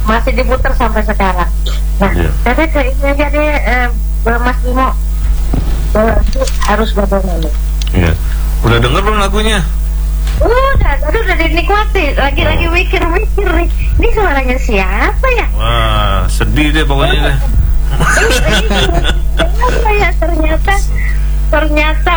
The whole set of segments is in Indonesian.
masih diputar sampai sekarang. Nah, jadi keinginannya deh Mas Bimo harus bagaimana? Iya. Udah denger belum lagunya? Udah dinikmati. Lagi mikir-mikir nih. Ini suaranya siapa ya? Wah, sedih deh pokoknya deh. Apa ya ternyata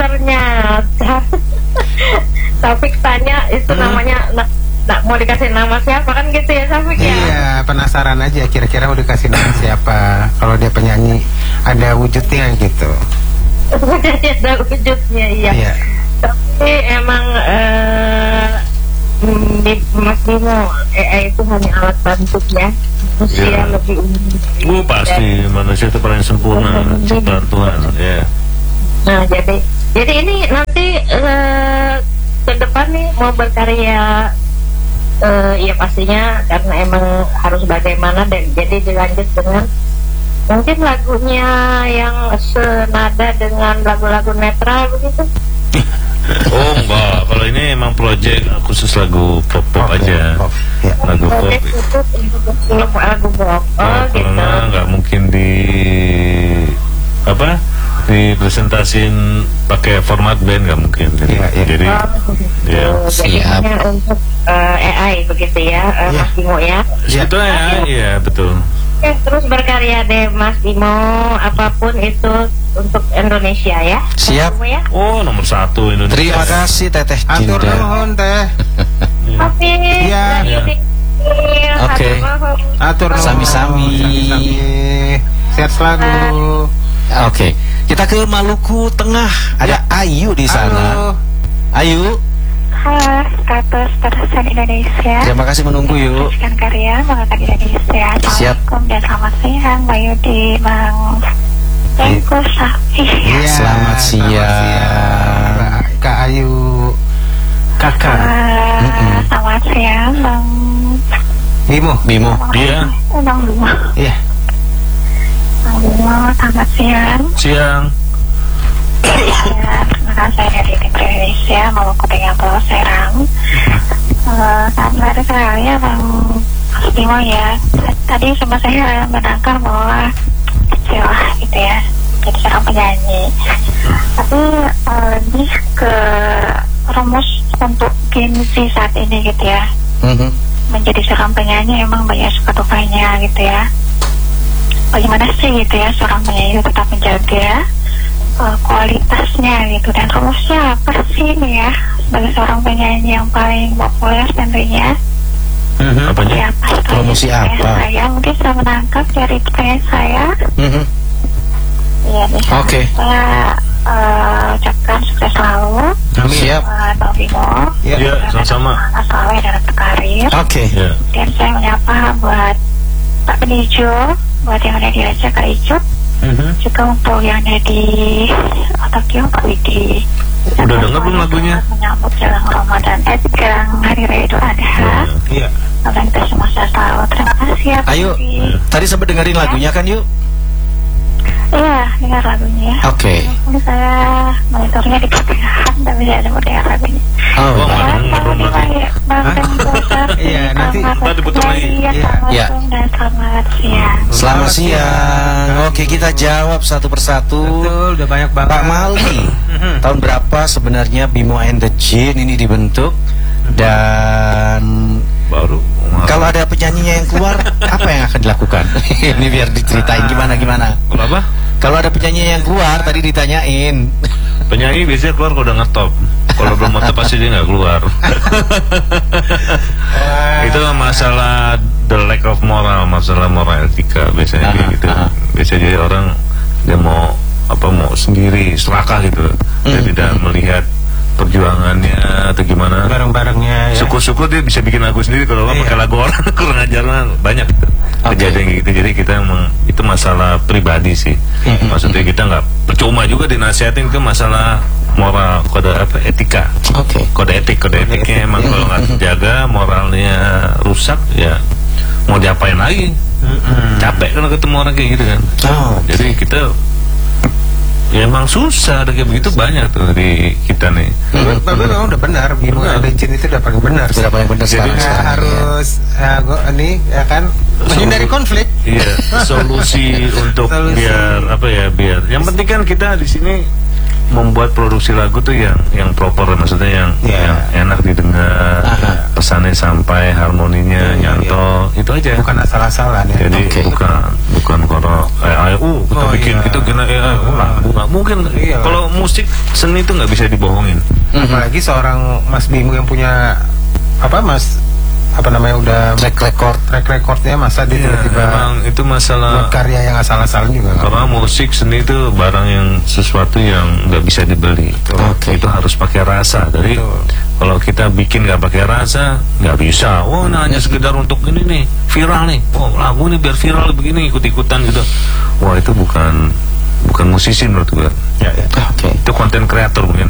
Taufik tanya itu namanya mau dikasih nama siapa kan gitu ya Taufik ya? Iya, penasaran aja kira-kira udah dikasih nama siapa. Kalau dia penyanyi ada wujudnya gitu. Ada wujudnya iya. Tapi emang Mas Bimo itu hanya alat bantu ya. Manusia lebih pasti manusia itu paling sempurna ciptaan Tuhan ya. Nah jadi ini nanti ke depan nih mau berkarya ya pastinya karena emang harus bagaimana dan jadi dilanjut dengan mungkin lagunya yang senada dengan lagu-lagu netral begitu. Oh enggak, kalau ini emang project khusus lagu pop aja, lagu pop. Lagu pop. Karena nggak mungkin dipresentasin pakai format band, nggak mungkin. Jadi siap untuk AI begitu ya, Mas Bimo ya. Itu ya betul. Terus berkarya deh Mas Bimo, apapun itu untuk Indonesia ya. Siap ya? Oh nomor 1 Indonesia. Terima kasih Teteh Cinta. Atur nuhun Teh. Oke. Oke. Atur nuhun. Sami-sami. Sehat selalu. Oke. Kita ke Maluku Tengah. Ada Ayu di sana. Ayu. Halo, status terusan Indonesia. Terima kasih menunggu yuk. Teruskan karya mengangkat Indonesia. Assalamualaikum dan selamat siang, Mbak Yudi, Bang Tengku Safi. Selamat siang, Kak Ayu, Kakak. Selamat siang, Bang Bimo. Iya. Bang Bimo. Iya. Bang Bimo, selamat siang. Siang. Perkenalkan saya dari tim Indonesia Maluku Tengah Pulau Serang. Sangat sekali ya Bang Bimo ya. Tadi sempat saya menangkap bahwa kecewa gitu ya, jadi seorang penyanyi. Tapi lebih ke rumus untuk Gen Z saat ini gitu ya. Menjadi seorang penyanyi emang banyak suka dukanya gitu ya. Bagaimana sih gitu ya seorang penyanyi tetap menjaga kualitasnya gitu, dan rumusnya apa sih ya sebagai seorang penyanyi yang paling populer tentunya? Apanya? Promosi apa? Saya mungkin sudah menangkap dari pertanyaan saya. Iya deh. Oke. Saya ucapkan sukses selalu. Siap. Bang Bimo. Iya, sama-sama. Selalu ya dalam berkarir. Oke. Dan saya menyapa buat Pak Penijo, buat yang ada di Aceh Kak Icuk. Juga untuk yang ada di Tokyo Pak Widi. Udah denger belum lagunya? Menyambut jelang Ramadan, jelang Hari Raya Idul Adha. Iya. Dan kita semua sehat selalu. Terima kasih ya Pak Ayo, Widi. tadi sempat dengerin lagunya kan yuk? Iya, dengar lagunya. Oke. Ini saya monitornya di pertengahan, tapi saya sempat dengar lagunya. Oh, Iya, nanti diputar lagi. Iya. Dan selamat siang. Selamat siang. Oke, kita jawab satu persatu. Betul, udah banyak banget. Pak Maldi, tahun berapa sebenarnya Bimo and the Jin ini dibentuk? Dan Baru. kalau ada penyanyinya yang keluar, apa yang akan dilakukan? Ini biar diceritain gimana. Kenapa? Kalau ada penyanyi yang keluar, tadi ditanyain. Penyanyi biasanya keluar kalau udah ngetop. Kalau belum ngetop pasti dia nggak keluar. Itu masalah the lack of moral, masalah moral etika biasanya gitu. Biasanya jadi orang dia mau sendiri serakah gitu. Dia tidak melihat perjuangannya atau gimana. Bareng-barengnya ya. Syukur-syukur dia bisa bikin lagu sendiri. Kalau nggak pakai lagu orang kurang ajar banyak gitu. Kejadian gitu. Jadi kita emang itu masalah pribadi sih. Maksudnya kita nggak percuma juga dinasihatin, ke masalah moral, kode etika. Kode etiknya emang kalau nggak terjaga, moralnya rusak ya mau diapain lagi. Capek kan ketemu orang kayak gitu kan. Jadi kita Ya emang susah, ada kayak begitu banyak tuh di kita nih. Memang udah benar, Bimo and the Jin itu udah paling benar. Sudah paling benar sekarang. Harus ini ya kan menghindari konflik. Iya, solusi untuk biar apa ya, biar yang penting kan kita di sini membuat produksi lagu tuh yang proper, maksudnya yang enak didengar, pesannya sampai, harmoninya nyantol, itu aja. Bukan asal-asalan ya. Jadi bukan kalau kita bikin itu kena lagu nggak mungkin. Kalau musik seni itu nggak bisa dibohongin. Apalagi seorang Mas Bimo yang punya udah track recordnya, masa dia tiba-tiba emang itu masalah buat karya yang asal-asalan juga. Karena musik seni itu barang yang sesuatu yang nggak bisa dibeli. Itu harus pakai rasa. Jadi kalau kita bikin nggak pakai rasa, nggak bisa. Hanya sekedar untuk ini nih viral nih. Lagu ini biar viral begini, ikut-ikutan gitu. Wah, itu bukan musisi menurut gue. Itu konten kreator mungkin.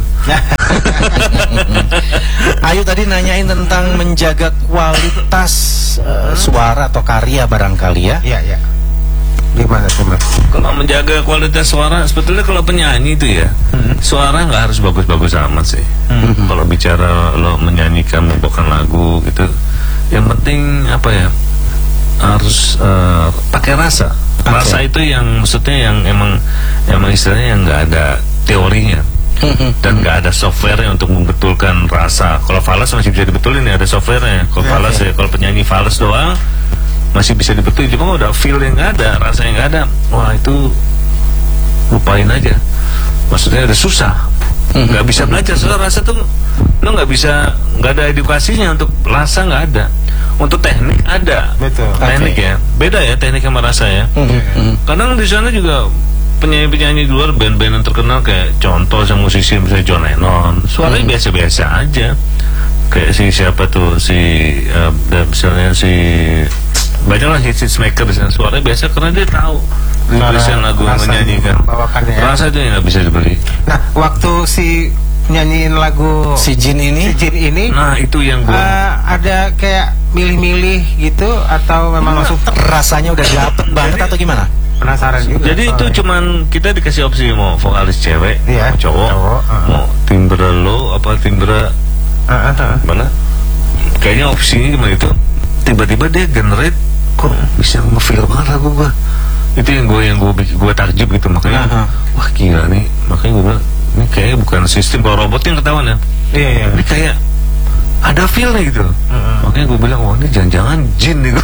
Ayu tadi nanyain tentang menjaga kualitas suara atau karya barangkali ya. Iya. Gimana tuh, Mas? Kalau menjaga kualitas suara, sebetulnya kalau penyanyi itu ya, suara nggak harus bagus-bagus amat sih. Kalau bicara lo menyanyikan, membawakan lagu gitu, yang penting apa ya, harus pakai rasa. Rasa itu yang maksudnya yang emang istilahnya yang nggak ada teorinya. Dan nggak ada softwarenya untuk membetulkan rasa. Kalau falas masih bisa dibetulin ya, ada softwarenya. Kalau falas ya, kalau penyanyi falas doang masih bisa dibetulin. Cuma udah feel yang nggak ada, rasa yang nggak ada, wah itu lupain aja. Maksudnya udah susah, nggak bisa belajar. Soalnya rasa tuh lo nggak bisa, nggak ada edukasinya. Untuk rasa nggak ada, untuk teknik ada. Betul. Teknik ya, beda ya teknik sama rasa ya. Kadang di sana juga penyanyi-penyanyi di luar, band-band yang terkenal kayak contoh sama musisi misalnya John Lennon, suaranya biasa-biasa aja. Kayak siapa tuh misalnya banyak lah hits maker di sana, suaranya biasa karena dia tahu tulisan lagu yang menyanyikan. Rasa itu yang nggak bisa dibeli. Nah, waktu nyanyiin lagu si Jin ini, nah itu yang ada kayak milih-milih gitu, atau memang langsung rasanya udah dapet banget atau gimana? Penasaran juga. Jadi itu cuman kita dikasih opsi mau vokalis cewek, mau cowok, mau timbre lo apa timbre mana? Kayaknya opsinya cuma itu. Tiba-tiba dia generate, kok bisa nge-feel banget lagu gua. Itu yang gue takjub gitu, makanya wah gila nih, makanya gue bilang ini kayaknya bukan sistem, kalau robot yang ketahuan ya. Iya. Ini kayak ada feel-nya gitu. Makanya gue bilang, wah ini jangan-jangan jin nih.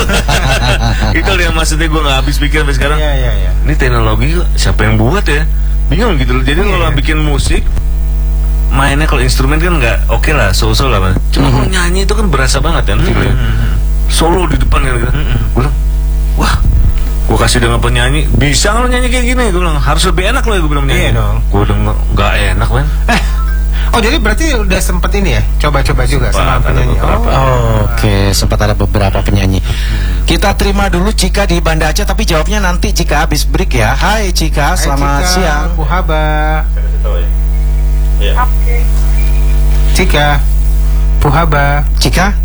Itu yang maksudnya gue gak habis pikir sampai sekarang. Ini teknologi siapa yang buat ya? Bingung gitu loh. Jadi kalau bikin musik, mainnya kalau instrumen kan nggak oke lah, so-so lah. Cuma kalau nyanyi itu kan berasa banget kan feel-nya. Solo di depan kan. Gue bilang, wah, gue kasih dengan penyanyi, bisa kalau nyanyi kayak gini? Gue bilang, harus lebih enak loh. Gue bilang nyanyi. Gue denger nggak enak kan. Oh, jadi berarti udah sempet ini ya, coba-coba juga sama penyanyi. Oke, sempat ada beberapa penyanyi. Kita terima dulu Cika di Banda Aceh, tapi jawabnya nanti Cika habis break ya. Hai Cika, selamat siang. Puhaba. Oke. Cika, Puhaba. Cika?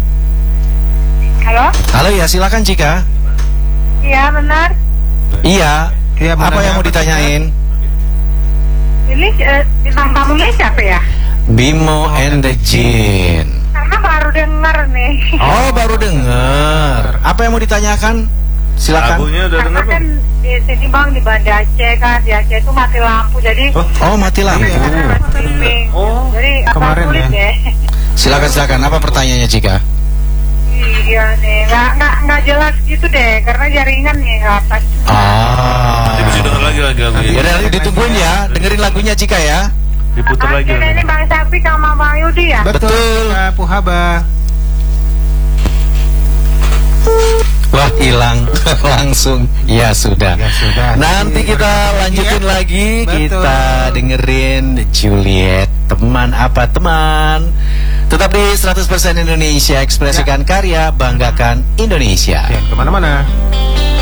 Halo ya, silakan Cika. Iya, benar. Iya. Apa yang mau ditanyain? Ini bintang tamunya siapa ya? Bimo and the Jin. Karena baru denger nih. Oh, baru denger. Apa yang mau ditanyakan? Silakan. Lagunya udah Karena denger kan di sini Bang, di Banda Aceh kan, di Aceh itu mati lampu, jadi mati lampu. Jadi kemarin sulit ya. Silakan. Apa pertanyaannya Cika? Iya nih, nggak jelas gitu deh, karena jaringan nih nggak pas. Nanti bisa denger lagi lagunya. Ya nanti ditungguin ya, dengerin lagunya Cika ya. Diputar lagi. Ini Bang Sapi sama Bang Yudi ya? Betul. Puhaba. Wah, hilang langsung. Ya sudah. Nanti kita lanjutin lagi. Kita dengerin Juliet, teman apa teman. Tetap di 100% Indonesia, ekspresikan karya, banggakan Indonesia. Jangan kemana-mana.